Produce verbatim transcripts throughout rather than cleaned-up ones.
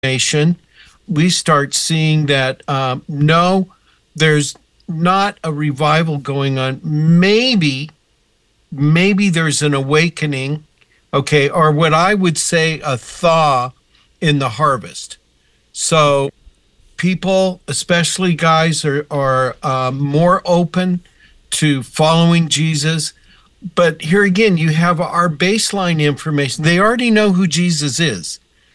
nation, we start seeing that, um, no, there's not a revival going on. Maybe, maybe there's an awakening, okay, or what I would say a thaw in the harvest. So people, especially guys, are, are um, more open to following Jesus. But here again, you have our baseline information. They already know who Jesus is.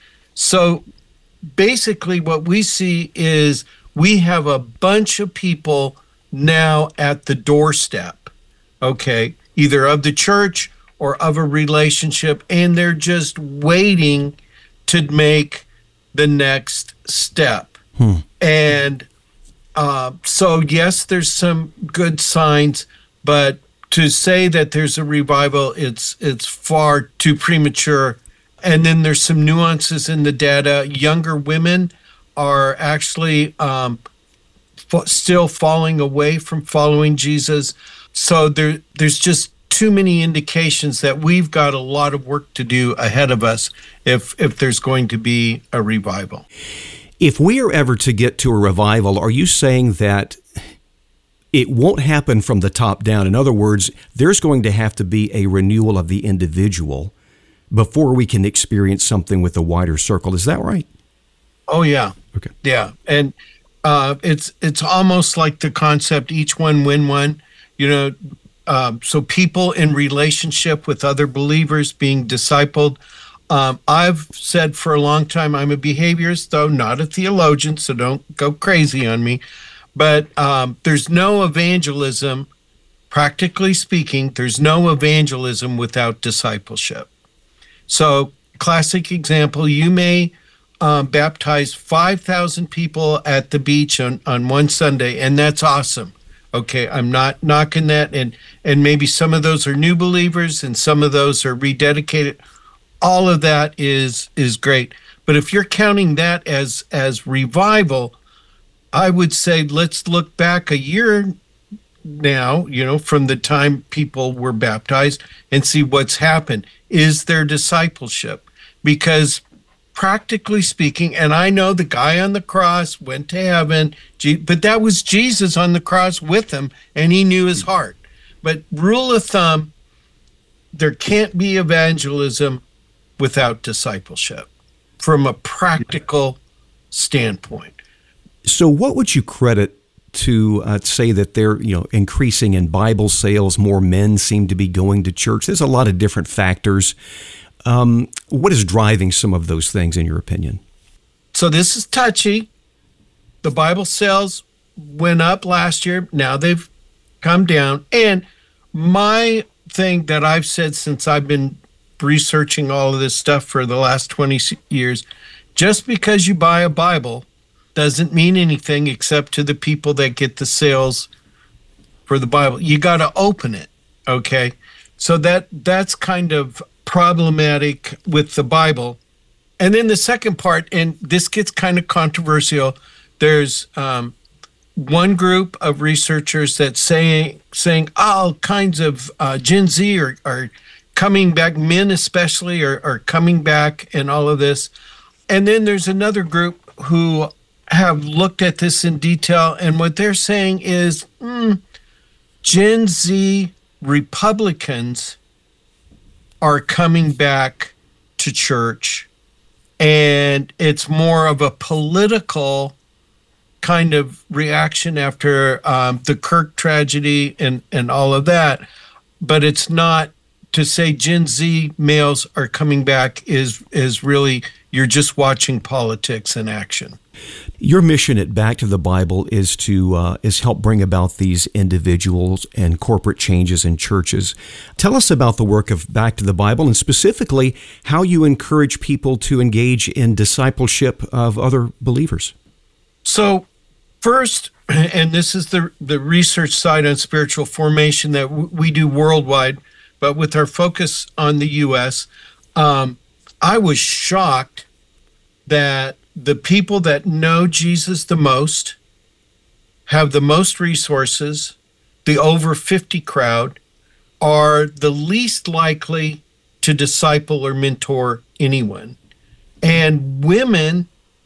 So basically what we see is we have a bunch of people now at the doorstep, okay, either of the church or of a relationship, and they're just waiting to make the next step. Hmm. And uh, so, yes, there's some good signs, but to say that there's a revival, it's it's far too premature. And then there's some nuances in the data. Younger women are actually um, f- still falling away from following Jesus. So there, there's just too many indications that we've got a lot of work to do ahead of us if if there's going to be a revival. If we are ever to get to a revival, are you saying that it won't happen from the top down? In other words, there's going to have to be a renewal of the individual before we can experience something with a wider circle. Is that right? Oh, yeah. Okay. Yeah. And uh, it's it's almost like the concept, each one win one, you know, um, so people in relationship with other believers being discipled. Um, I've said for a long time, I'm a behaviorist, though not a theologian, so don't go crazy on me. But um, there's no evangelism, practically speaking, there's no evangelism without discipleship. So, classic example, you may um, baptize five thousand people at the beach on, on one Sunday, and that's awesome. Okay, I'm not knocking that, and, and maybe some of those are new believers and some of those are rededicated. All of that is is great. But if you're counting that as as revival, I would say let's look back a year now, you know, from the time people were baptized and see what's happened. Is there discipleship? Because practically speaking, and I know the guy on the cross went to heaven, but that was Jesus on the cross with him, and he knew his heart. But rule of thumb, there can't be evangelism without discipleship from a practical standpoint. So what would you credit to uh, say that they're, you know, increasing in Bible sales, more men seem to be going to church? There's a lot of different factors. Um, what is driving some of those things in your opinion? So this is touchy. The Bible sales went up last year. Now they've come down. And my thing that I've said since I've been researching all of this stuff for the last twenty years, just because you buy a Bible doesn't mean anything except to the people that get the sales for the Bible. You got to open it, okay? So that that's kind of problematic with the Bible. And then the second part, and this gets kind of controversial, there's um, one group of researchers that's saying, saying all kinds of uh, Gen Z are, are coming back, men especially are, are coming back and all of this. And then there's another group who have looked at this in detail, and what they're saying is mm, Gen Z Republicans are coming back to church, and it's more of a political kind of reaction after um, the Kirk tragedy and, and all of that. But it's not to say Gen Z males are coming back is is really, you're just watching politics in action. Your mission at Back to the Bible is to uh, is help bring about these individuals and corporate changes in churches. Tell us about the work of Back to the Bible, and specifically how you encourage people to engage in discipleship of other believers. So first, and this is the, the research side on spiritual formation that w- we do worldwide, but with our focus on the U S, um, I was shocked that the people that know Jesus the most, have the most resources, the over fifty crowd, are the least likely to disciple or mentor anyone. And women